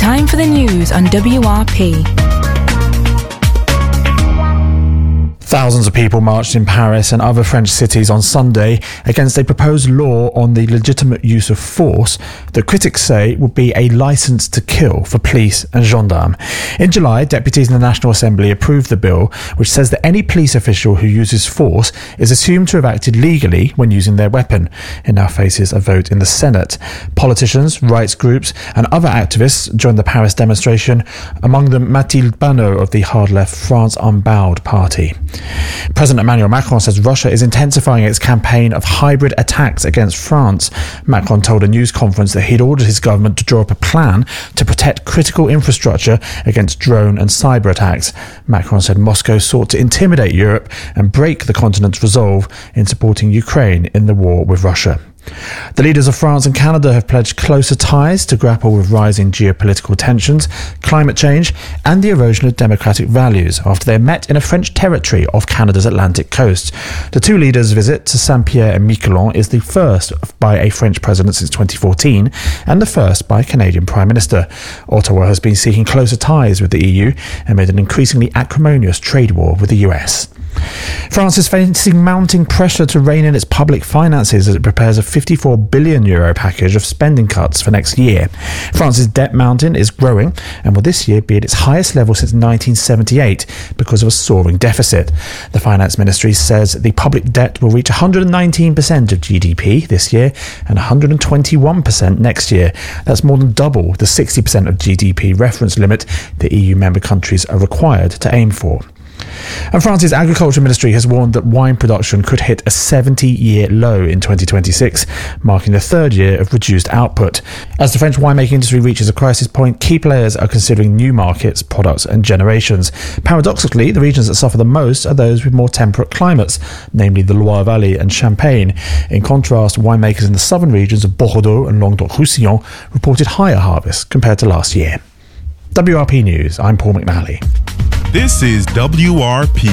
Time for the news on WRP. Thousands of people marched in Paris and other French cities on Sunday against a proposed law on the legitimate use of force that critics say would be a license to kill for police and gendarmes. In July, deputies in the National Assembly approved the bill, which says that any police official who uses force is assumed to have acted legally when using their weapon. It now faces a vote in the Senate. Politicians, rights groups and other activists joined the Paris demonstration, among them Mathilde Panot of the hard-left France Unbowed party. President Emmanuel Macron says Russia is intensifying its campaign of hybrid attacks against France. Macron told a news conference that he'd ordered his government to draw up a plan to protect critical infrastructure against drone and cyber attacks. Macron said Moscow sought to intimidate Europe and break the continent's resolve in supporting Ukraine in the war with Russia. The leaders of France and Canada have pledged closer ties to grapple with rising geopolitical tensions, climate change and the erosion of democratic values after they met in a French territory off Canada's Atlantic coast. The two leaders' visit to Saint-Pierre and Miquelon is the first by a French president since 2014 and the first by a Canadian Prime Minister. Ottawa has been seeking closer ties with the EU amid an increasingly acrimonious trade war with the US. France is facing mounting pressure to rein in its public finances as it prepares a €54 billion package of spending cuts for next year. France's debt mountain is growing and will this year be at its highest level since 1978 because of a soaring deficit. The Finance Ministry says the public debt will reach 119% of GDP this year and 121% next year. That's more than double the 60% of GDP reference limit the EU member countries are required to aim for. And France's Agriculture Ministry has warned that wine production could hit a 70-year low in 2026, marking the third year of reduced output. As the French winemaking industry reaches a crisis point, key players are considering new markets, products and generations. Paradoxically, the regions that suffer the most are those with more temperate climates, namely the Loire Valley and Champagne. In contrast, winemakers in the southern regions of Bordeaux and Languedoc-Roussillon reported higher harvests compared to last year. WRP News, I'm Paul McNally. This is WRP.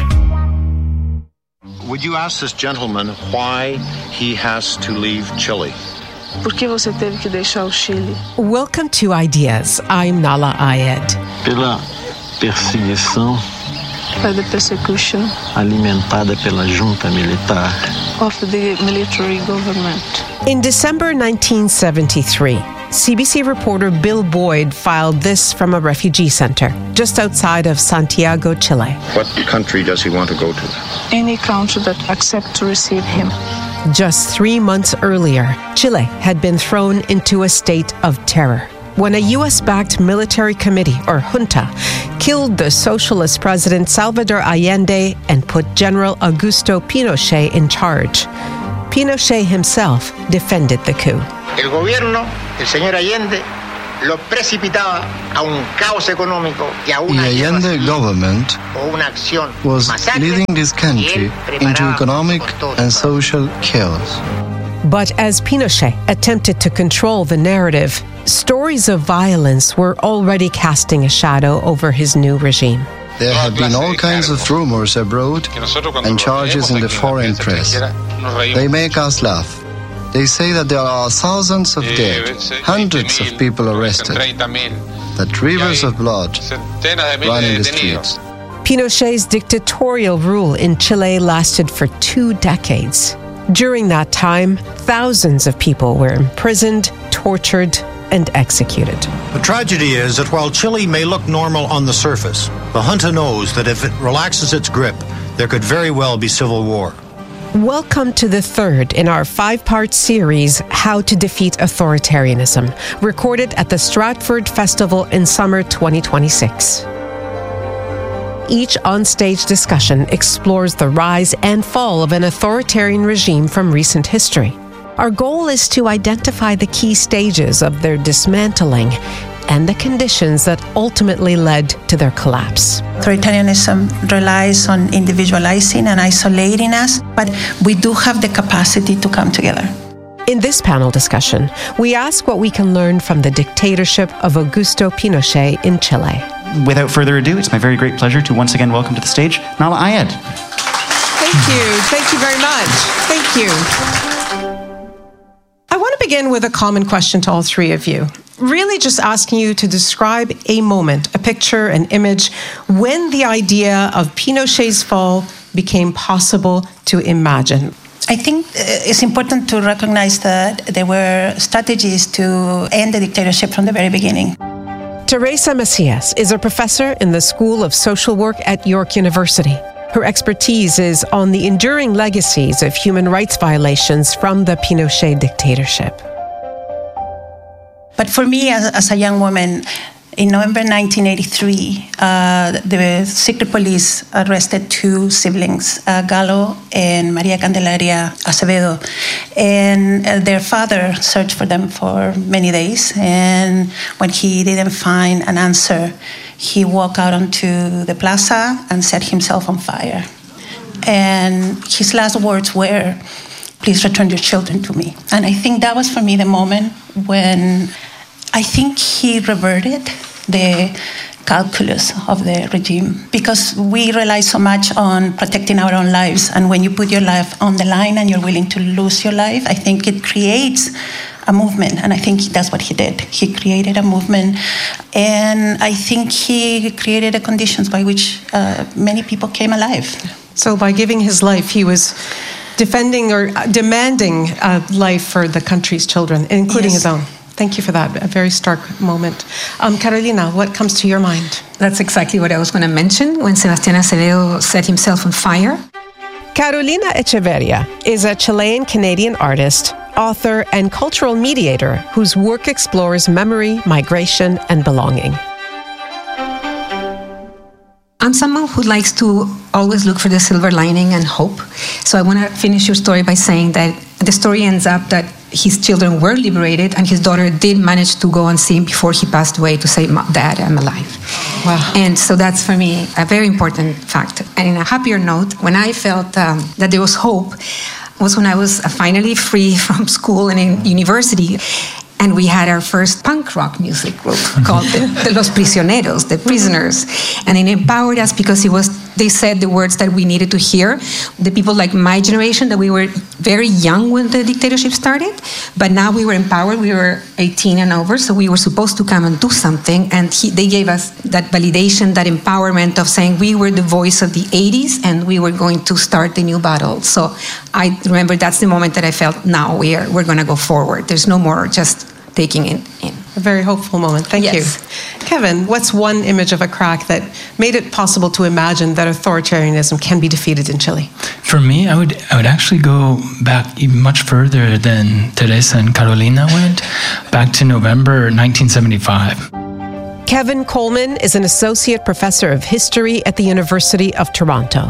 Would you ask this gentleman why he has to leave Chile? Por que você teve que deixar o Chile? Welcome to Ideas. I'm Nala Ayed. Pela perseguição By the persecution alimentada pela junta militar of the military government. In December 1973, CBC reporter Bill Boyd filed this from a refugee center just outside of Santiago, Chile. What country does he want to go to? Any country that accepts to receive him. Just 3 months earlier, Chile had been thrown into a state of terror when a US-backed military committee, or junta, killed the socialist president Salvador Allende and put General Augusto Pinochet in charge. Pinochet himself defended the coup. El gobierno del señor Allende lo precipitaba a un caos económico y a una The Allende government was leading this country into economic and social chaos. But as Pinochet attempted to control the narrative, stories of violence were already casting a shadow over his new regime. There have been all kinds of rumors abroad and charges in the foreign press. They make us laugh. They say that there are thousands of dead, hundreds of people arrested, that rivers of blood run in the streets. Pinochet's dictatorial rule in Chile lasted for 2 decades. During that time, thousands of people were imprisoned, tortured, and executed. The tragedy is that while Chile may look normal on the surface, the junta knows that if it relaxes its grip, there could very well be civil war. Welcome to the third in our 5-part series, How to Defeat Authoritarianism, recorded at the Stratford Festival in summer 2026. Each on-stage discussion explores the rise and fall of an authoritarian regime from recent history. Our goal is to identify the key stages of their dismantling and the conditions that ultimately led to their collapse. Authoritarianism relies on individualizing and isolating us, but we do have the capacity to come together. In this panel discussion, we ask what we can learn from the dictatorship of Augusto Pinochet in Chile. Without further ado, it's my very great pleasure to once again welcome to the stage Nala Ayed. Thank you. Thank you very much. Thank you. I want to begin with a common question to all three of you. really just asking you to describe a moment, a picture, an image, when the idea of Pinochet's fall became possible to imagine. I think it's important to recognize that there were strategies to end the dictatorship from the very beginning. Teresa Macias is a professor in the School of Social Work at York University. Her expertise is on the enduring legacies of human rights violations from the Pinochet dictatorship. But for me, as a young woman, in November 1983, the secret police arrested two siblings, Galo and Maria Candelaria Acevedo. And their father searched for them for many days. And when he didn't find an answer, he walked out onto the plaza and set himself on fire. And his last words were, "Please return your children to me." And I think that was for me the moment when I think he reverted the calculus of the regime, because we rely so much on protecting our own lives. And when you put your life on the line and you're willing to lose your life, I think it creates a movement. And I think that's what he did. He created a movement. And I think he created the conditions by which many people came alive. So by giving his life, he was defending or demanding life for the country's children, including his own. Thank you for that. A very stark moment. Carolina, what comes to your mind? That's exactly what I was going to mention when Sebastián Acevedo set himself on fire. Carolina Echeverria is a Chilean-Canadian artist, author, and cultural mediator whose work explores memory, migration, and belonging. I'm someone who likes to always look for the silver lining and hope. So I want to finish your story by saying that the story ends up that his children were liberated and his daughter did manage to go and see him before he passed away to say, "Dad, I'm alive." Wow. And so that's for me a very important fact. And in a happier note, when I felt that there was hope was when I was finally free from school and in university. And we had our first punk rock music group called the Los Prisioneros, the Prisoners. And it empowered us because they said the words that we needed to hear. The people like my generation, that we were very young when the dictatorship started, but now we were empowered. We were 18 and over, so we were supposed to come and do something. And they gave us that validation, that empowerment of saying we were the voice of the 80s and we were going to start the new battle. So I remember that's the moment that I felt, now we're going to go forward. There's no more just taking it in. A very hopeful moment. Thank you. Kevin, what's one image of a crack that made it possible to imagine that authoritarianism can be defeated in Chile? For me, I would actually go back even much further than Teresa and Carolina went, back to November 1975. Kevin Coleman is an associate professor of history at the University of Toronto.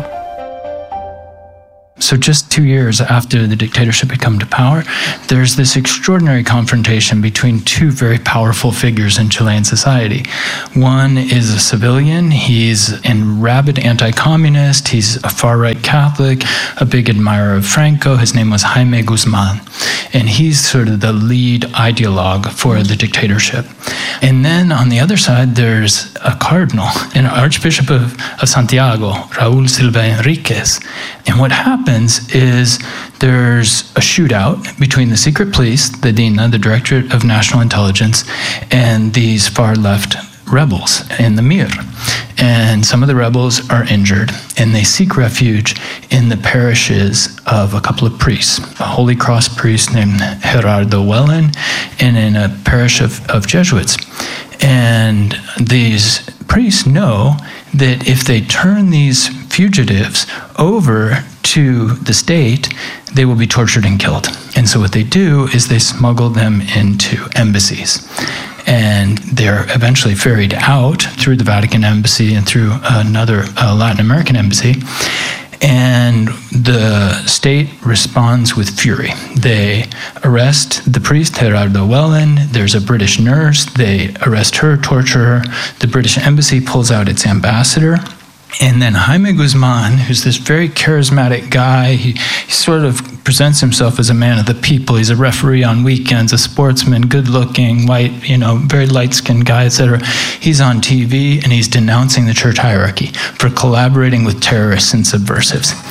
So just 2 years after the dictatorship had come to power, there's this extraordinary confrontation between two very powerful figures in Chilean society. One is a civilian. He's a rabid anti-communist. He's a far-right Catholic, a big admirer of Franco. His name was Jaime Guzman. And he's sort of the lead ideologue for the dictatorship. And then on the other side, there's a cardinal, an Archbishop of Santiago, Raúl Silva Enríquez. And what happens is there's a shootout between the secret police, the DINA, the Directorate of National Intelligence, and these far-left rebels in the MIR. And some of the rebels are injured, and they seek refuge in the parishes of a couple of priests, a Holy Cross priest named Gerardo Wellen, and in a parish of Jesuits. And these priests know that if they turn these fugitives over to the state, they will be tortured and killed. And so what they do is they smuggle them into embassies. And they're eventually ferried out through the Vatican embassy and through another Latin American embassy. And the state responds with fury. They arrest the priest, Gerardo Wellen. There's a British nurse. They arrest her, torture her. The British embassy pulls out its ambassador. And then Jaime Guzman, who's this very charismatic guy, he sort of presents himself as a man of the people. He's a referee on weekends, a sportsman, good-looking, white, very light-skinned guy, etc. He's on TV, and he's denouncing the church hierarchy for collaborating with terrorists and subversives.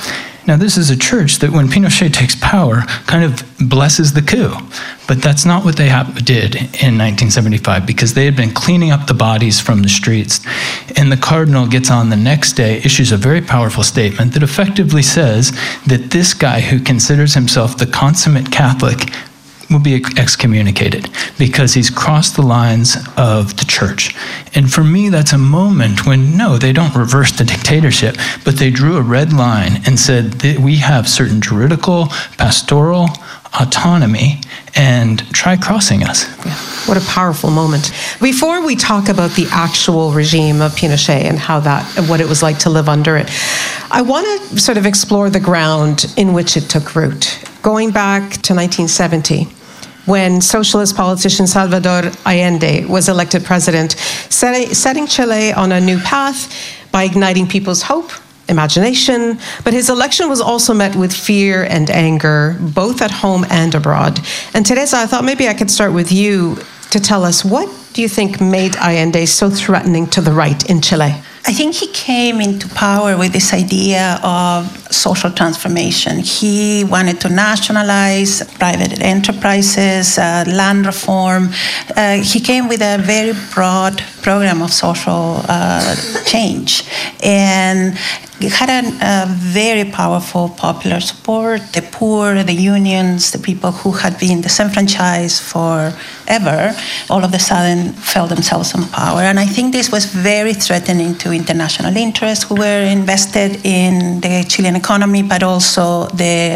Now, this is a church that when Pinochet takes power kind of blesses the coup. But that's not what they did in 1975, because they had been cleaning up the bodies from the streets. And the cardinal gets on the next day, issues a very powerful statement that effectively says that this guy who considers himself the consummate Catholic will be excommunicated because he's crossed the lines of the church. And for me, that's a moment when, no, they don't reverse the dictatorship, but they drew a red line and said that we have certain juridical, pastoral autonomy, and try crossing us. Yeah. What a powerful moment. Before we talk about the actual regime of Pinochet and what it was like to live under it, I want to sort of explore the ground in which it took root. Going back to 1970, when socialist politician Salvador Allende was elected president, setting Chile on a new path by igniting people's hope, imagination, but his election was also met with fear and anger, both at home and abroad. And Teresa, I thought maybe I could start with you to tell us, what do you think made Allende so threatening to the right in Chile? I think he came into power with this idea of social transformation. He wanted to nationalize private enterprises, land reform. He came with a very broad program of social change. And it had a very powerful popular support. The poor, the unions, the people who had been disenfranchised forever, all of a sudden felt themselves in power. And I think this was very threatening to international interests who were invested in the Chilean economy, but also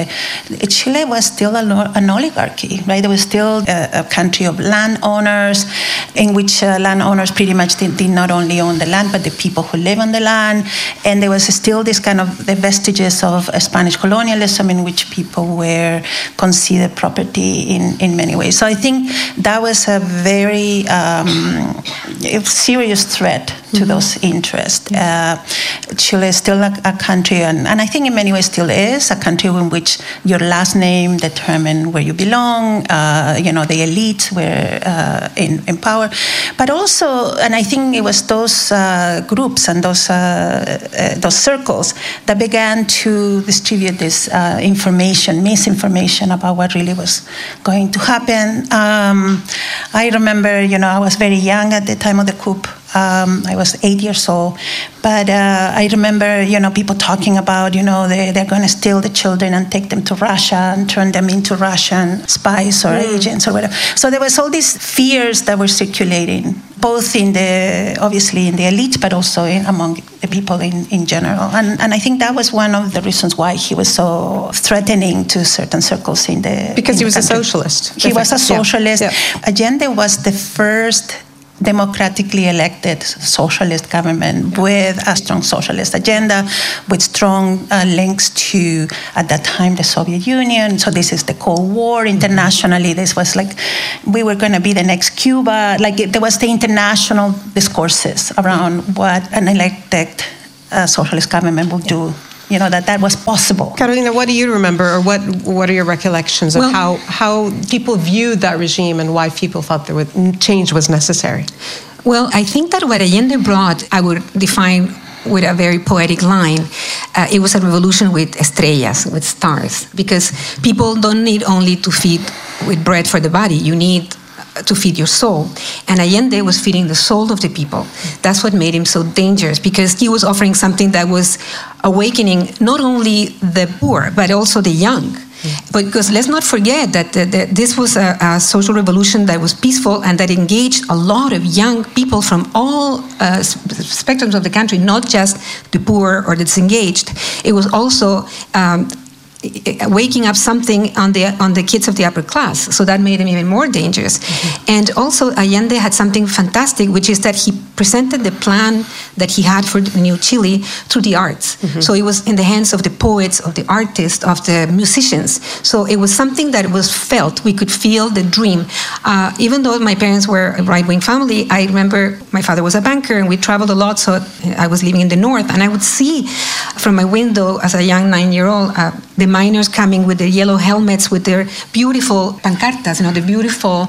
Chile was still an oligarchy, right? There was still a country of landowners in which landowners pretty much did not only own the land, but the people who live on the land. And there was still this kind of the vestiges of Spanish colonialism in which people were considered property in many ways. So I think that was a very serious threat to those interests. Chile is still a country, and I think in many ways still is, a country in which your last name determined where you belong, the elites were in power. But also, and I think it was those groups and those circles that began to distribute this misinformation about what really was going to happen. I remember, I was very young at the time of the coup. I was 8 years old, but I remember, people talking about, they're going to steal the children and take them to Russia and turn them into Russian spies or agents or whatever. So there was all these fears that were circulating, both obviously in the elite, but also among the people in general. And I think that was one of the reasons why he was so threatening to certain circles because he was country. A socialist. He was a socialist. Yeah. Allende was the first democratically elected socialist government with a strong socialist agenda, with strong links to, at that time, the Soviet Union. So this is the Cold War internationally. This was like, we were going to be the next Cuba. There was the international discourses around what an elected socialist government would do. That was possible. Carolina, what do you remember, or what are your recollections of how people viewed that regime and why people thought change was necessary? Well, I think that what Allende brought, I would define with a very poetic line, it was a revolution with estrellas, with stars, because people don't need only to feed with bread for the body. You need to feed your soul. And Allende was feeding the soul of the people. That's what made him so dangerous, because he was offering something that was awakening not only the poor, but also the young. But because let's not forget that this was a social revolution that was peaceful and that engaged a lot of young people from all spectrums of the country, not just the poor or the disengaged. It was also waking up something on the kids of the upper class, so that made him even more dangerous. And also Allende had something fantastic, which is that he presented the plan that he had for the new Chile through the arts. So it was in the hands of the poets, of the artists, of the musicians. So it was something that was felt. We could feel the dream. Even though my parents were a right-wing family, I remember my father was a banker and we traveled a lot, so I was living in the north, and I would see from my window as a young 9-year-old the miners coming with their yellow helmets, with their beautiful pancartas, the beautiful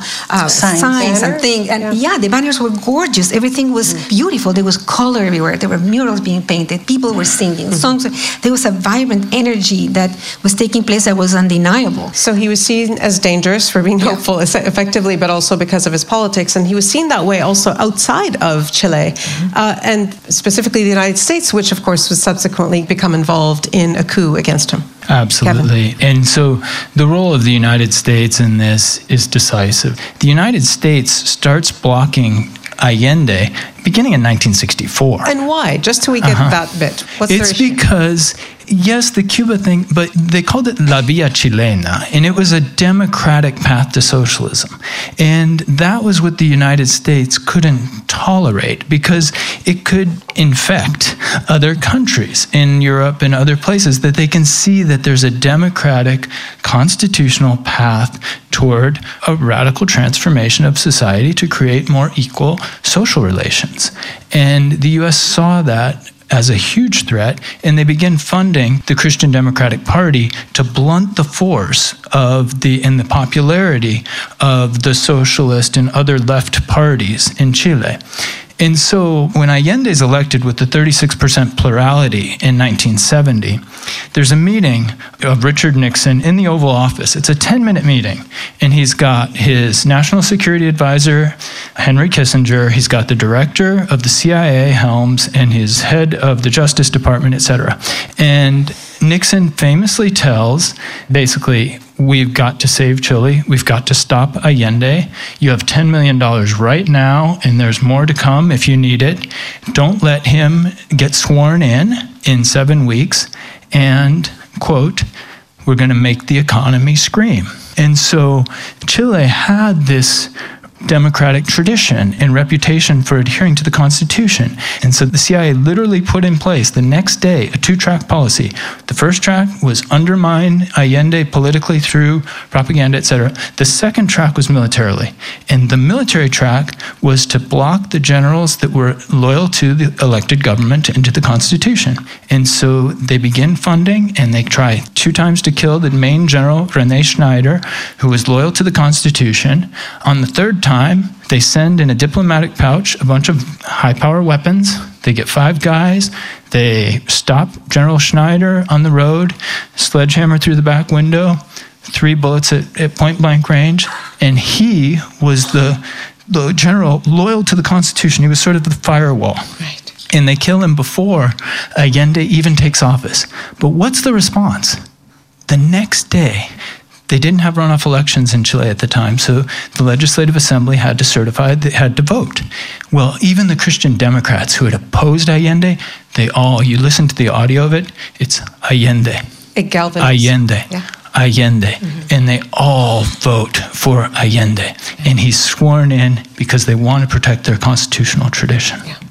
signs and things. And the banners were gorgeous. Everything was beautiful. There was color everywhere. There were murals being painted. People were singing songs. There was a vibrant energy that was taking place that was undeniable. So he was seen as dangerous for being hopeful, effectively, but also because of his politics. And he was seen that way also outside of Chile, and specifically the United States, which of course was subsequently become involved in a coup against him. Absolutely. Kevin. And so the role of the United States in this is decisive. The United States starts blocking Allende beginning in 1964. And why? Just till we get that bit. What's it's because, yes, the Cuba thing, but they called it La Via Chilena, and it was a democratic path to socialism. And that was what the United States couldn't tolerate, because it could infect other countries in Europe and other places, that they can see that there's a democratic constitutional path toward a radical transformation of society to create more equal social relations. And the U.S. saw that as a huge threat, and they began funding the Christian Democratic Party to blunt the force of and the popularity of the socialist and other left parties in Chile. And so when Allende is elected with the 36% plurality in 1970, there's a meeting of Richard Nixon in the Oval Office. It's a 10-minute meeting, and he's got his national security advisor, Henry Kissinger, he's got the director of the CIA, Helms, and his head of the Justice Department, etc. And Nixon famously tells, basically, we've got to save Chile. We've got to stop Allende. You have $10 million right now, and there's more to come if you need it. Don't let him get sworn in 7 weeks. And, quote, we're going to make the economy scream. And so Chile had this democratic tradition and reputation for adhering to the Constitution. And so the CIA literally put in place the next day a 2-track policy. The first track was undermine Allende politically through propaganda, etc. The second track was militarily. And the military track was to block the generals that were loyal to the elected government and to the Constitution. And so they begin funding, and they try 2 times to kill the main general, René Schneider, who was loyal to the Constitution. On the third time, they send in a diplomatic pouch a bunch of high-power weapons. They get 5 guys. They stop General Schneider on the road, sledgehammer through the back window, 3 bullets at point-blank range. And he was the general loyal to the Constitution. He was sort of the firewall. Right. And they kill him before Allende even takes office. But what's the response? The next day, they didn't have runoff elections in Chile at the time, so the Legislative Assembly had to certify, they had to vote. Well, even the Christian Democrats who had opposed Allende, you listen to the audio of it, it's Allende. It galvanized. Allende. Yeah. Allende. Mm-hmm. And they all vote for Allende. And he's sworn in because they want to protect their constitutional tradition. Yeah.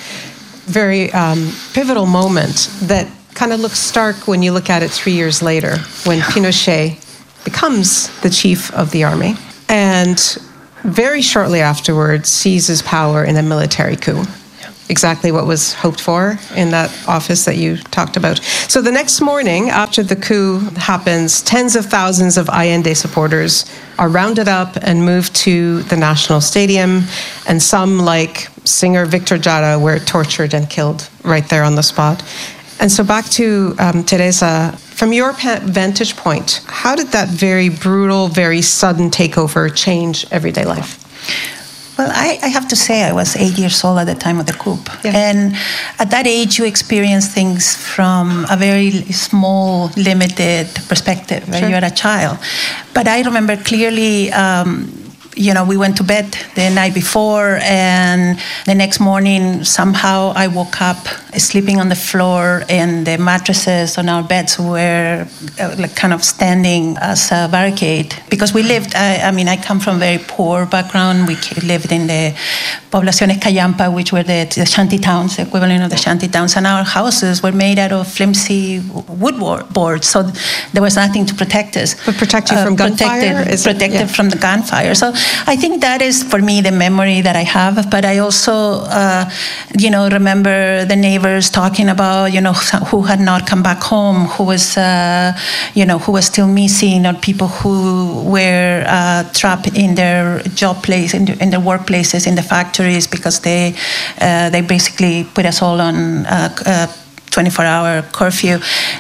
Very pivotal moment that kind of looks stark when you look at it 3 years later, when Pinochet becomes the chief of the army, and very shortly afterwards seizes power in a military coup. Exactly what was hoped for in that office that you talked about. So the next morning, after the coup happens, tens of thousands of Allende supporters are rounded up and moved to the National Stadium, and some, like singer Victor Jara, were tortured and killed right there on the spot. And so back to Teresa, from your vantage point, how did that very brutal, very sudden takeover change everyday life? Well, I have to say I was 8 years old at the time of the coup. Yeah. And at that age, you experience things from a very small, limited perspective. Sure. Right? You're a child. But I remember clearly, we went to bed the night before, and the next morning, somehow I woke up sleeping on the floor, and the mattresses on our beds were kind of standing as a barricade. Because we lived, I come from a very poor background. We lived in the Poblaciones Cayampa, which were the shanty towns, the equivalent of the shanty towns, and our houses were made out of flimsy wood boards, so there was nothing to protect us. But protect you from gunfire? Protected from the gunfire. So I think that is, for me, the memory that I have. But I also, remember the neighbors talking about, who had not come back home, who was still missing, or people who were trapped in their job place, in their workplaces, in the factories, because they basically put us all on 24-hour curfew.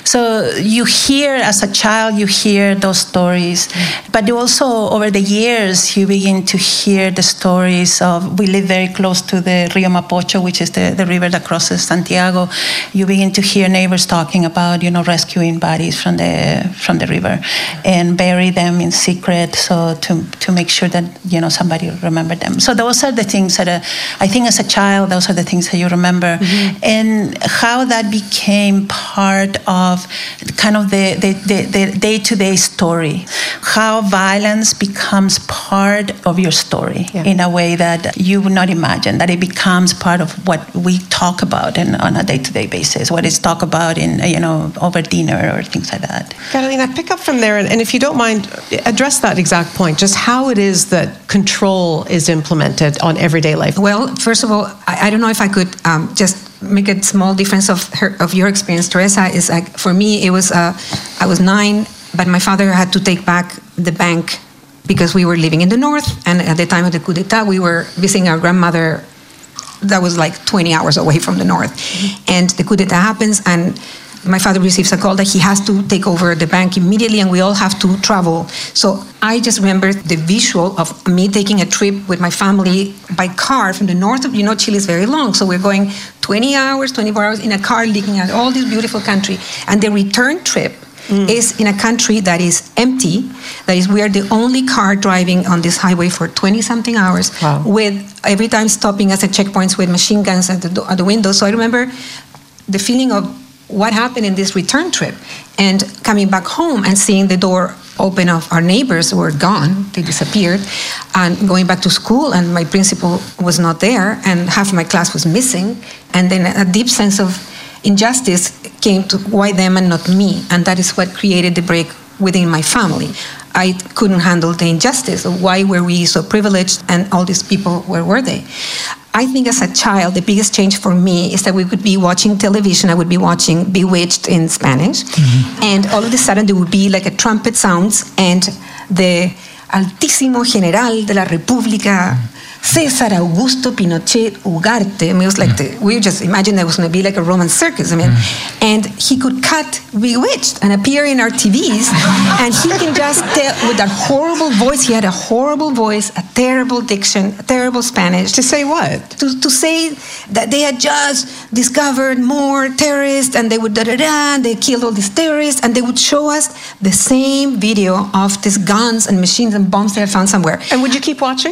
So you hear, as a child, you hear those stories. But you also, over the years, you begin to hear the stories of, we live very close to the Rio Mapocho, which is the river that crosses Santiago. You begin to hear neighbors talking about, rescuing bodies from the river and bury them in secret, so to make sure that, somebody remembered them. So those are the things that I think as a child, those are the things that you remember. And how that became part of kind of the day-to-day story. How violence becomes part of your story in a way that you would not imagine, that it becomes part of what we talk about on a day-to-day basis, what is talked about in, over dinner or things like that. Carolina, pick up from there, and if you don't mind, address that exact point, just how it is that control is implemented on everyday life. Well, first of all, I don't know if I could just make a small difference of your experience, Teresa. Is like, for me, it was I was 9, but my father had to take back the bank because we were living in the north, and at the time of the coup d'etat, we were visiting our grandmother that was like 20 hours away from the north. And the coup d'etat happens, and my father receives a call that he has to take over the bank immediately, and we all have to travel. So I just remember the visual of me taking a trip with my family by car from the north of, Chile is very long. So we're going 20 hours, 24 hours in a car, looking at all this beautiful country. And the return trip is in a country that is empty. That is, we are the only car driving on this highway for 20-something hours, with every time stopping at the checkpoints with machine guns at the window. So I remember the feeling of what happened in this return trip, and coming back home and seeing the door open of our neighbors who were gone, they disappeared, and going back to school, and my principal was not there, and half my class was missing, and then a deep sense of injustice came to, why them and not me? And that is what created the break within my family. I couldn't handle the injustice of why were we so privileged, and all these people, where were they? I think as a child, the biggest change for me is that we could be watching television. I would be watching Bewitched in Spanish. And all of a sudden there would be like a trumpet sounds, and the Altísimo General de la República, César Augusto Pinochet Ugarte. I mean, it was like we just imagined it was going to be like a Roman circus. I mean, and he could cut Bewitched and appear in our TVs, and he can just tell with that horrible voice. He had a horrible voice, a terrible diction, a terrible Spanish. To say what? To say that they had just discovered more terrorists, and they would and they killed all these terrorists, and they would show us the same video of these guns and machines and bombs they had found somewhere. And would you keep watching?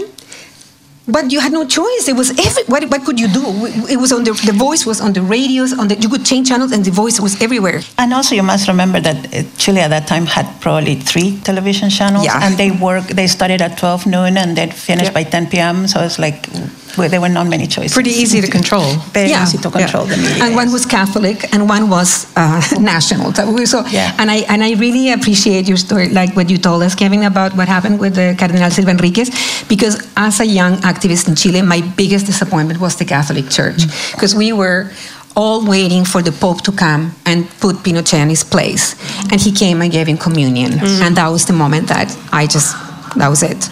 But you had no choice. It was what could you do? It was on the voice was on the radios, you could change channels, and the voice was everywhere. And also, you must remember that Chile at that time had probably 3 television channels, and they started at 12 noon and they finished by 10 p.m. So it's like there were not many choices. Pretty easy to control. Very easy to control the media. And one was Catholic, and one was national. So, and I really appreciate your story, like what you told us, Kevin, about what happened with the Cardenal Silva Enriquez, because as a young activist in Chile, my biggest disappointment was the Catholic Church, because we were all waiting for the Pope to come and put Pinochet in his place. And he came and gave him communion. And that was the moment that that was it.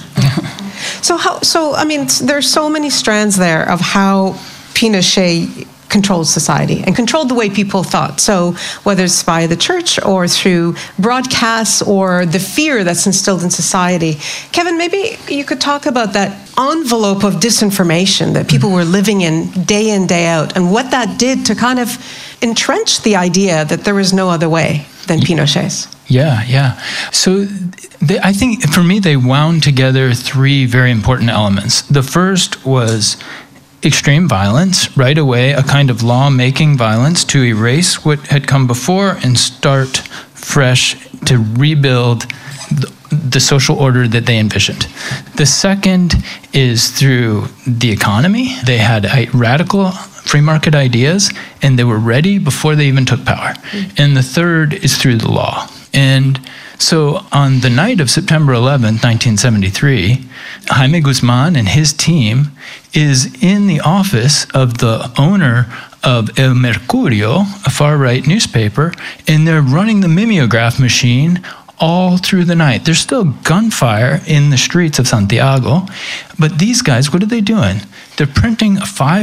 So I mean, there's so many strands there of how Pinochet controlled society and controlled the way people thought. So whether it's via the church or through broadcasts or the fear that's instilled in society. Kevin, maybe you could talk about that envelope of disinformation that people were living in, day out, and what that did to kind of entrench the idea that there was no other way than Pinochet's. Yeah. So I think for me, they wound together 3 very important elements. The first was extreme violence, right away, a kind of law-making violence to erase what had come before and start fresh to rebuild the social order that they envisioned. The second is through the economy. They had radical free market ideas, and they were ready before they even took power. And the third is through the law. And So on the night of September 11th, 1973, Jaime Guzman and his team is in the office of the owner of El Mercurio, a far-right newspaper, and they're running the mimeograph machine all through the night. There's still gunfire in the streets of Santiago, but these guys, what are they doing? They're printing a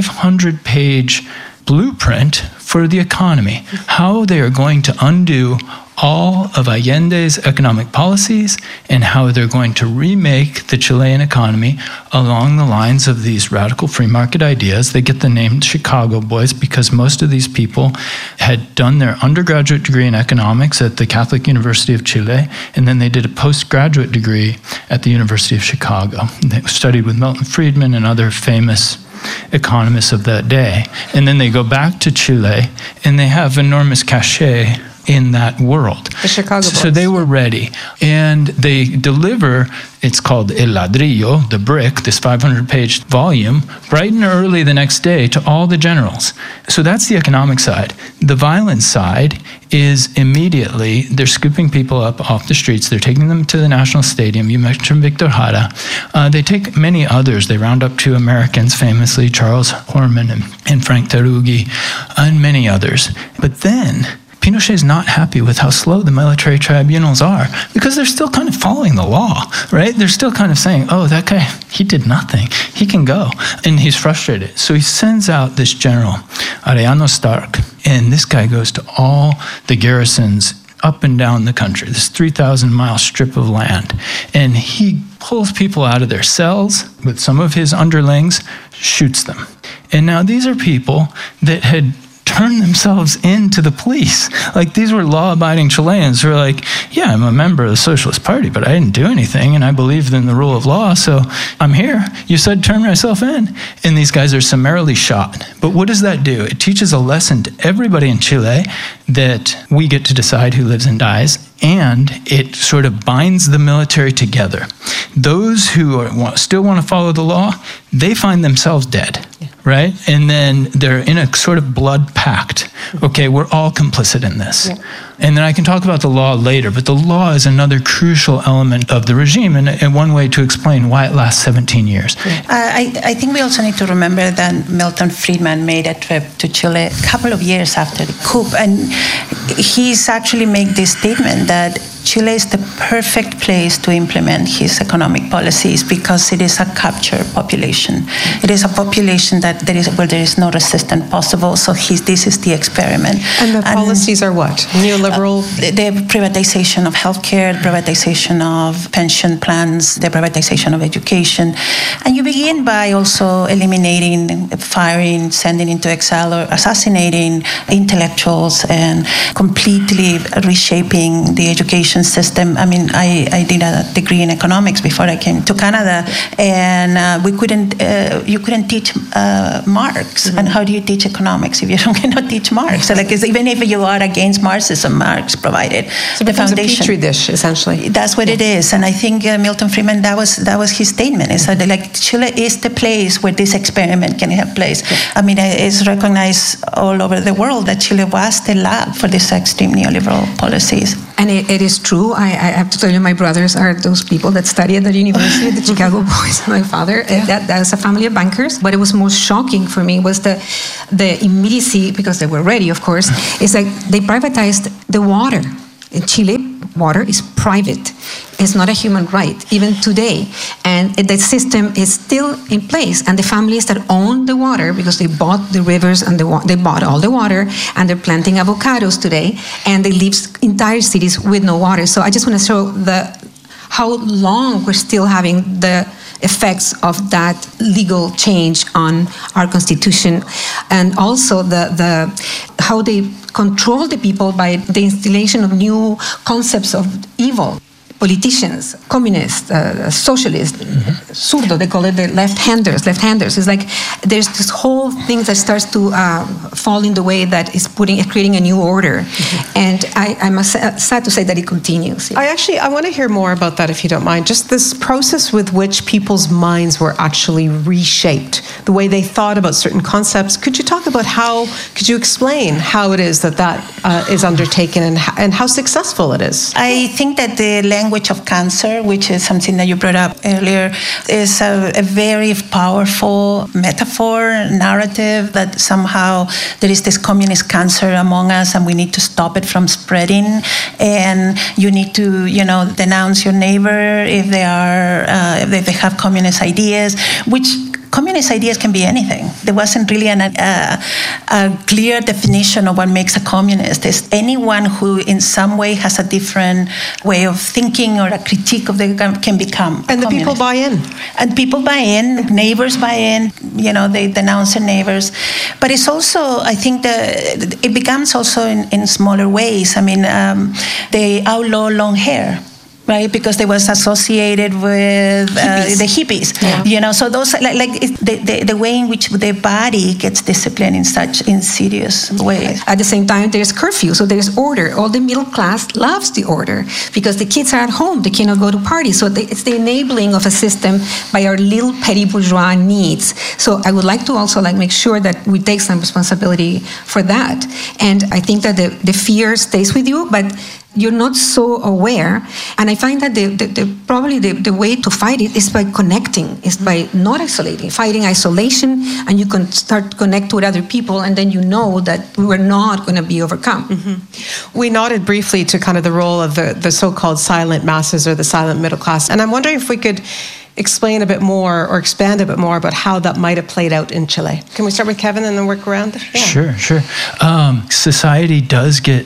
500-page blueprint for the economy, how they are going to undo all of Allende's economic policies and how they're going to remake the Chilean economy along the lines of these radical free market ideas. They get the name Chicago Boys because most of these people had done their undergraduate degree in economics at the Catholic University of Chile, and then they did a postgraduate degree at the University of Chicago. They studied with Milton Friedman and other famous economists of that day. And then they go back to Chile, and they have enormous cachet in that world. The Chicago Boys. So they were ready. And they deliver, it's called El Ladrillo, the brick, this 500-page volume, bright and early the next day to all the generals. So that's the economic side. The violence side is immediately, they're scooping people up off the streets. They're taking them to the National Stadium. You mentioned Victor Jara. They take many others. They round up 2 Americans, famously Charles Horman and Frank Tarugi, and many others. But then Pinochet's not happy with how slow the military tribunals are because they're still kind of following the law, right? They're still kind of saying, oh, that guy, he did nothing. He can go. And he's frustrated. So he sends out this general, Arellano Stark, and this guy goes to all the garrisons up and down the country, this 3,000-mile strip of land. And he pulls people out of their cells with some of his underlings, shoots them. And now these are people that had turned themselves into the police. Like, these were law-abiding Chileans who were like, yeah, I'm a member of the Socialist Party, but I didn't do anything, and I believed in the rule of law, so I'm here. You said turn myself in. And these guys are summarily shot. But what does that do? It teaches a lesson to everybody in Chile that we get to decide who lives and dies, and it sort of binds the military together. Those who still want to follow the law, they find themselves dead. Right? And then they're in a sort of blood pact. Okay, we're all complicit in this. Yeah. And then I can talk about the law later, but the law is another crucial element of the regime and one way to explain why it lasts 17 years. Yeah. I think we also need to remember that Milton Friedman made a trip to Chile a couple of years after the coup, and he's actually made this statement that Chile is the perfect place to implement his economic policies because it is a captured population. It is a population that where there is no resistance possible. So this is the experiment. And the policies are what? Neoliberal? The privatization of healthcare, privatization of pension plans, the privatization of education. And you begin by also eliminating, firing, sending into exile, or assassinating intellectuals and completely reshaping the education system. I mean, I did a degree in economics before I came to Canada, and we couldn't. You couldn't teach Marx. Mm-hmm. And how do you teach economics if you cannot teach Marx? So, like, even if you are against Marxism, Marx provided the foundation. A petri dish, essentially. That's what it is, and I think Milton Friedman. That was his statement. Is that like Chile is the place where this experiment can have place. Yeah. I mean, it's recognized all over the world that Chile was the lab for these extreme neoliberal policies. And it is true. I have to tell you, my brothers are those people that study at the University of the Chicago Boys. My father, that was a family of bankers. But it was most shocking for me was the immediacy, because they were ready, of course. It's like they privatized the water. In Chile, water is private. It's not a human right, even today. And the system is still in place. And the families that own the water, because they bought the rivers and they bought all the water, and they're planting avocados today, and they leave entire cities with no water. So I just want to show how long we're still having the effects of that legal change on our constitution, and also the how they control the people by the installation of new concepts of evil. politicians, communists, socialists, zurdo, they call it the left-handers. It's like there's this whole thing that starts to fall in the way that is creating a new order. And I'm sad to say that it continues. I want to hear more about that, if you don't mind. Just this process with which people's minds were actually reshaped, the way they thought about certain concepts. Could you talk about could you explain how it is that is undertaken and how successful it is? I think that the language of cancer, which is something that you brought up earlier, is a very powerful metaphor, narrative that somehow there is this communist cancer among us and we need to stop it from spreading, and you need to, denounce your neighbor if they have communist ideas, which communist ideas can be anything. There wasn't really a clear definition of what makes a communist. It's anyone who in some way has a different way of thinking or a critique of can become and the communist. People buy in. And people buy in, neighbors buy in, they denounce their neighbors. But it's also, I think that it becomes also in smaller ways. I mean, they outlaw long hair. Right, because they was associated with the hippies, So those the way in which the body gets disciplined in such insidious ways. At the same time, there's curfew, so there's order. All the middle class loves the order because the kids are at home; they cannot go to parties. So it's the enabling of a system by our little petty bourgeois needs. So I would like to also make sure that we take some responsibility for that. And I think that the fear stays with you, but you're not so aware. And I find that probably the way to fight it is by connecting, is by not isolating, fighting isolation, and you can start to connect with other people, and then you know that we're not going to be overcome. We nodded briefly to kind of the role of the so-called silent masses or the silent middle class. And I'm wondering if we could explain a bit more or expand a bit more about how that might have played out in Chile. Can we start with Kevin and then work around? Yeah. Sure. Society does get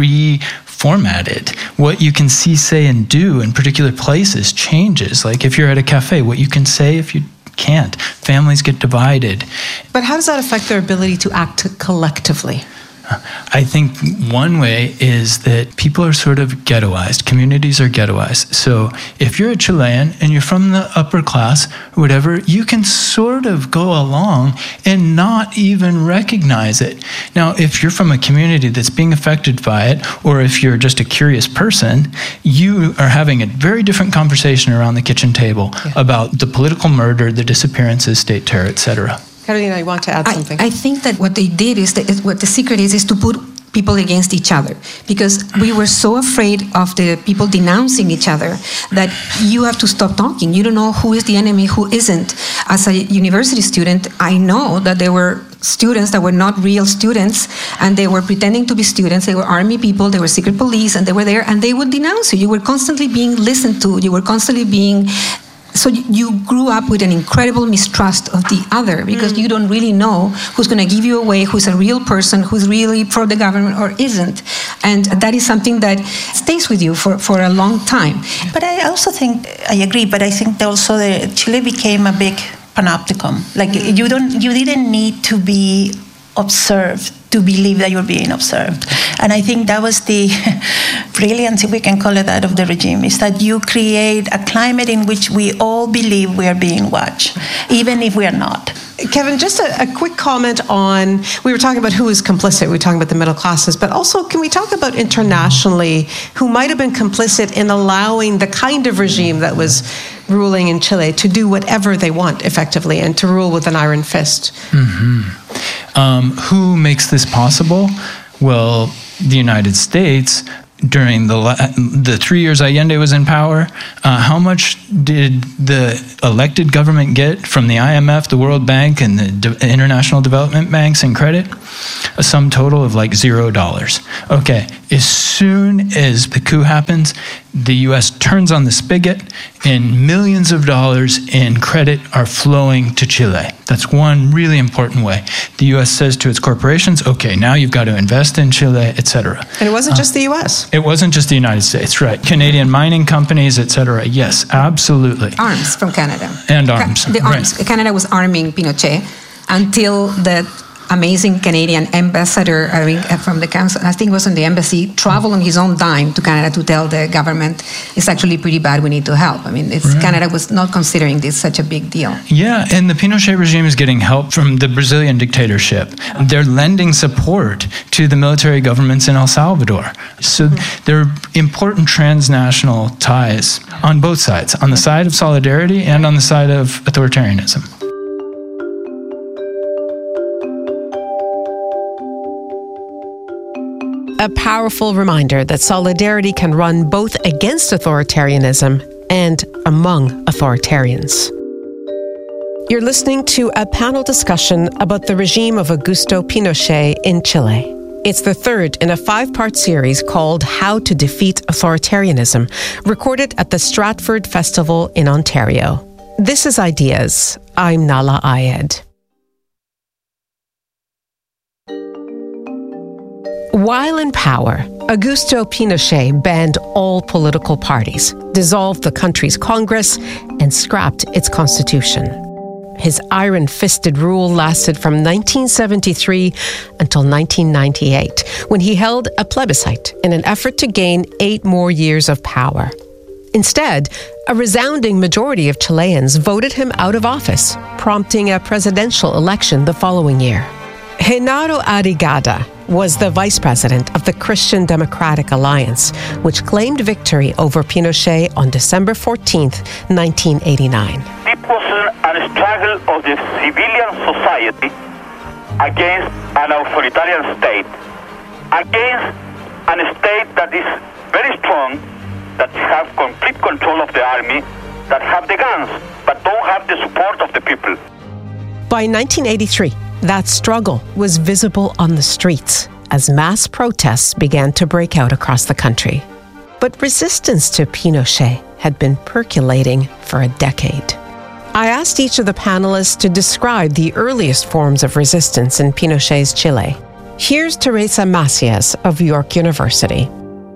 formatted. What you can see, say, and do in particular places changes. Like if you're at a cafe, what you can say, if you can't. Families get divided. But how does that affect their ability to act collectively? I think one way is that people are sort of ghettoized. Communities are ghettoized. So if you're a Chilean and you're from the upper class or whatever, you can sort of go along and not even recognize it. Now, if you're from a community that's being affected by it, or if you're just a curious person, you are having a very different conversation around the kitchen table about the political murder, the disappearances, state terror, etc. Carolina, I want to add something. I think that what they did what the secret is to put people against each other, because we were so afraid of the people denouncing each other that you have to stop talking. You don't know who is the enemy, who isn't. As a university student, I know that there were students that were not real students, and they were pretending to be students. They were army people, they were secret police, and they were there, and they would denounce you. You were constantly being listened to. You were constantly being... So you grew up with an incredible mistrust of the other, because you don't really know who's going to give you away, who's a real person, who's really for the government or isn't. And that is something that stays with you for a long time. But I also think, I agree, but I think that also Chile became a big panopticon. Like you didn't need to be observed to believe that you're being observed. And I think that was the brilliance, if we can call it that, of the regime, is that you create a climate in which we all believe we are being watched, even if we are not. Kevin, just a quick comment on, we were talking about who is complicit, we were talking about the middle classes, but also can we talk about internationally who might have been complicit in allowing the kind of regime that was ruling in Chile to do whatever they want effectively and to rule with an iron fist? Who makes this possible? Well, the United States. During the 3 years Allende was in power, how much did the elected government get from the IMF, the World Bank, and the International Development Banks in credit? A sum total of like $0. Okay, as soon as the coup happens, the U.S. turns on the spigot, and millions of dollars in credit are flowing to Chile. That's one really important way. The U.S. says to its corporations, okay, now you've got to invest in Chile, etc. And it wasn't just the U.S. It wasn't just the United States, right. Canadian mining companies, etc. Yes, absolutely. Arms from Canada. And arms. The arms. Right. Canada was arming Pinochet until the amazing Canadian ambassador from the council, I think it was in the embassy, traveled on his own dime to Canada to tell the government it's actually pretty bad, we need to help. I mean, Canada was not considering this such a big deal. Yeah, and the Pinochet regime is getting help from the Brazilian dictatorship. They're lending support to the military governments in El Salvador. So there are important transnational ties on both sides, on the side of solidarity and on the side of authoritarianism. A powerful reminder that solidarity can run both against authoritarianism and among authoritarians. You're listening to a panel discussion about the regime of Augusto Pinochet in Chile. It's the third in a 5-part series called How to Defeat Authoritarianism, recorded at the Stratford Festival in Ontario. This is Ideas. I'm Nala Ayed. While in power, Augusto Pinochet banned all political parties, dissolved the country's Congress, and scrapped its constitution. His iron-fisted rule lasted from 1973 until 1998, when he held a plebiscite in an effort to gain 8 more years of power. Instead, a resounding majority of Chileans voted him out of office, prompting a presidential election the following year. Genaro Arrigada was the vice president of the Christian Democratic Alliance, which claimed victory over Pinochet on December 14th, 1989. It was a struggle of the civilian society against an authoritarian state, against a state that is very strong, that have complete control of the army, that have the guns, but don't have the support of the people. By 1983, that struggle was visible on the streets as mass protests began to break out across the country. But resistance to Pinochet had been percolating for a decade. I asked each of the panelists to describe the earliest forms of resistance in Pinochet's Chile. Here's Teresa Macias of York University.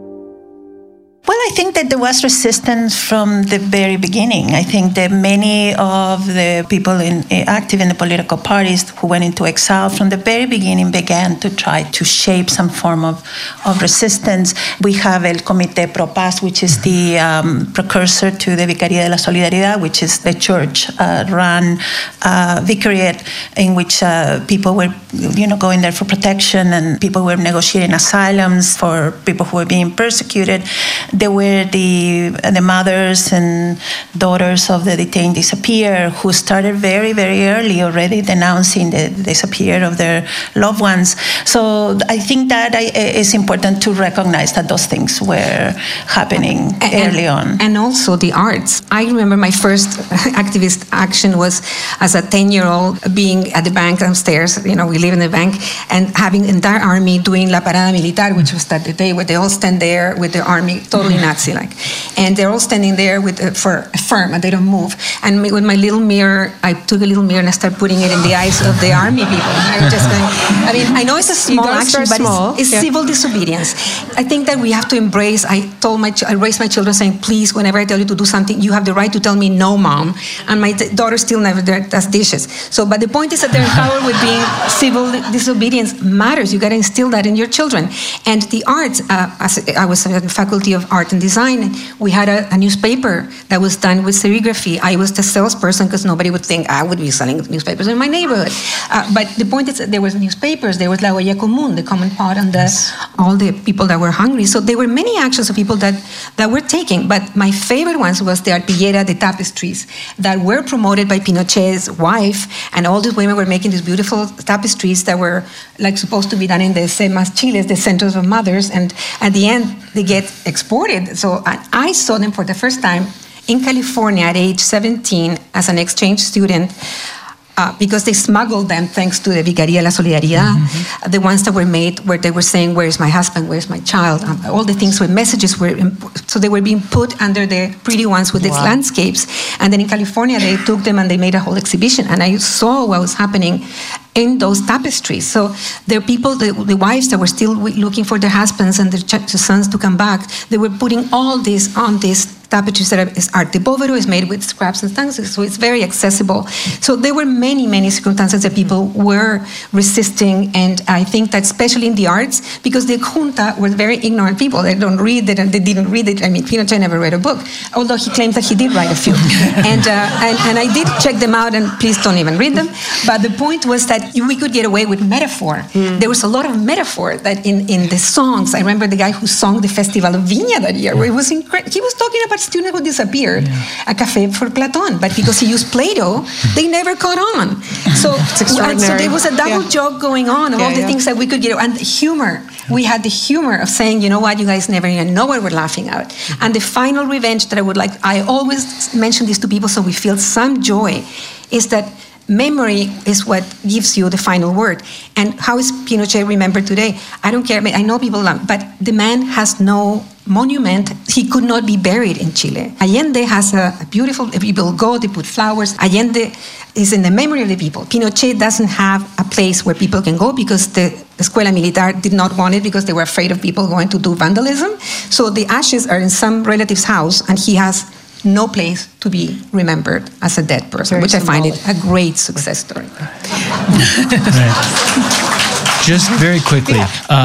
Well, I think that there was resistance from the very beginning. I think that many of the people active in the political parties who went into exile from the very beginning began to try to shape some form of resistance. We have El Comité Pro Paz, which is the precursor to the Vicaría de la Solidaridad, which is the church-run vicariate in which people were, going there for protection, and people were negotiating asylums for people who were being persecuted. There were the mothers and daughters of the detained disappeared who started very, very early already denouncing the disappearance of their loved ones. So I think that it's important to recognize that those things were happening early on. And also the arts. I remember my first activist action was as a 10-year-old being at the bank downstairs. We live in the bank, and having the entire army doing La Parada Militar, which was that the day where they all stand there with the army, totally Nazi-like. And they're all standing there for firm, and they don't move. And with my little mirror, I took a little mirror and I started putting it in the eyes of the army people. And I was just going, I know it's a small action, but it's civil disobedience. I think that we have to embrace, I raised my children saying, please, whenever I tell you to do something, you have the right to tell me no, Mom. And my daughter still never does dishes. But the point is that they're empowered with being civil disobedience matters. You got to instill that in your children. And the arts, as I was in the Faculty of Art and Design, we had a newspaper that was done with serigraphy. I was the salesperson because nobody would think I would be selling newspapers in my neighborhood. But the point is that there was newspapers, there was La Olla Común, the Common Pot, and all the people that were hungry. So there were many actions of people that were taking. But my favorite ones was the Arpillera, the tapestries, that were promoted by Pinochet's wife, and all these women were making these beautiful tapestries that were supposed to be done in the Semas Chiles, the centers of mothers, and at the end they get exported. So I saw them for the first time in California at age 17 as an exchange student, because they smuggled them thanks to the Vicaría de la Solidaridad, the ones that were made where they were saying, where is my husband, where is my child, all the things where messages were, so they were being put under the pretty ones with these landscapes. And then in California, they took them and they made a whole exhibition, and I saw what was happening in those tapestries. So there are people, the wives that were still looking for their husbands and their sons to come back, they were putting all this on these tapestries that is art de Povero, is made with scraps and things, so it's very accessible. So there were many, many circumstances that people were resisting, and I think that especially in the arts, because the junta were very ignorant people. They didn't read it. I mean, Pinochet never read a book, although he claims that he did write a few. and I did check them out, and please don't even read them. But the point was that we could get away with metaphor. There was a lot of metaphor that in the songs. I remember the guy who sang the Festival of Viña that year, where it was incredible. He was talking about students who disappeared, a café for Platón, but because he used Plato, they never caught on. So there was a double joke going on of all the things that we could get, and humor. We had the humor of saying, you know what, you guys never even know what we're laughing at. And the final revenge that I always mention this to people so we feel some joy, is that memory is what gives you the final word. And how is Pinochet remembered today? I don't care. I mean, I know people love, but the man has no monument. He could not be buried in Chile. Allende has a beautiful, people go, they put flowers. Allende is in the memory of the people. Pinochet doesn't have a place where people can go because the Escuela Militar did not want it because they were afraid of people going to do vandalism. So the ashes are in some relative's house, and he has no place to be remembered as a dead person, which I find it a great success story. Just very quickly,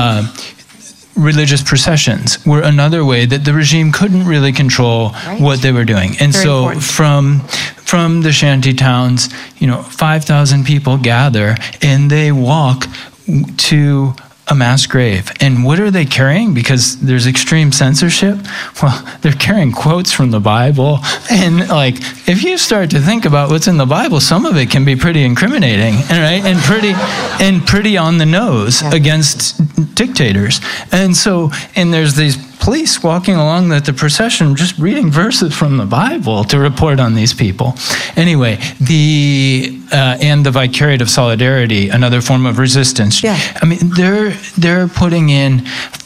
religious processions were another way that the regime couldn't really control what they were doing. And very so important. From the shanty towns, 5,000 people gather and they walk to a mass grave. And what are they carrying? Because there's extreme censorship. Well, they're carrying quotes from the Bible. And if you start to think about what's in the Bible, some of it can be pretty incriminating, right? And pretty on the nose against dictators. And there's these police walking along the procession just reading verses from the Bible to report on these people. Anyway, and the Vicariate of Solidarity, another form of resistance. Yeah. I mean, they're putting in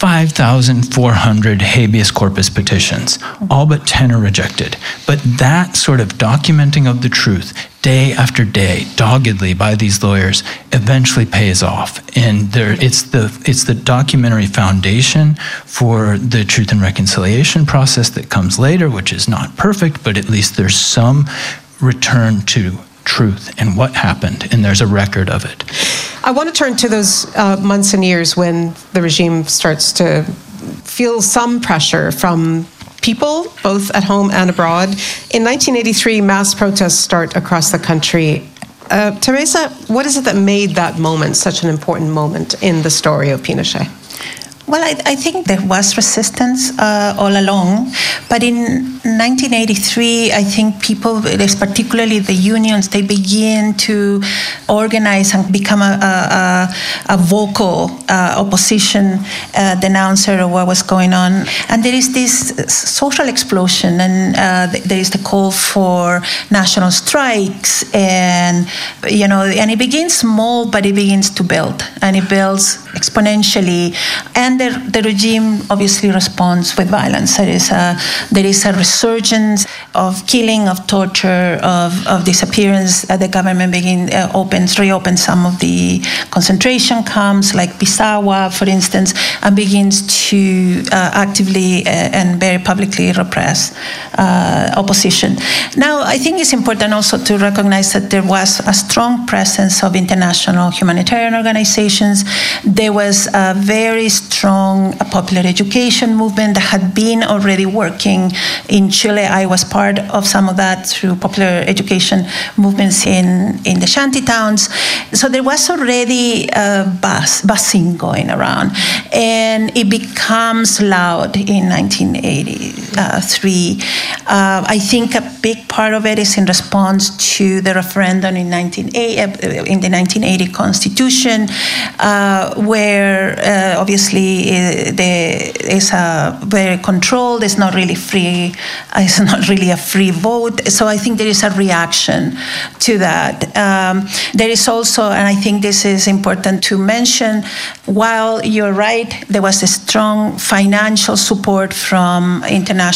5,400 habeas corpus petitions. All but 10 are rejected. But that sort of documenting of the truth, day after day, doggedly by these lawyers, eventually pays off. And it's the documentary foundation for the Truth and Reconciliation process that comes later, which is not perfect, but at least there's some return to truth and what happened, and there's a record of it. I want to turn to those months and years when the regime starts to feel some pressure from people, both at home and abroad. In 1983, mass protests start across the country. Teresa, what is it that made that moment such an important moment in the story of Pinochet? Well, I think there was resistance all along, but in 1983, I think people, particularly the unions, they begin to organize and become a vocal opposition denouncer of what was going on. And there is this social explosion, and there is the call for national strikes, and it begins small, but it begins to build, and it builds exponentially. And the regime obviously responds with violence. There is a resurgence of killing, of torture, of disappearance. The government reopens some of the concentration camps, like Pisagua, for instance, and begins to actively and very publicly repress opposition. Now, I think it's important also to recognize that there was a strong presence of international humanitarian organizations. There was a very strong popular education movement that had been already working in Chile. I was part of some of that through popular education movements in the shanty towns. So there was already a buzzing going around, and it becomes loud in 1983. I think a big part of it is in response to the referendum in the 1980 Constitution, where obviously it's very controlled. It's not really free. It's not really a free vote. So I think there is a reaction to that. There is also, and I think this is important to mention, while you're right, there was a strong financial support from international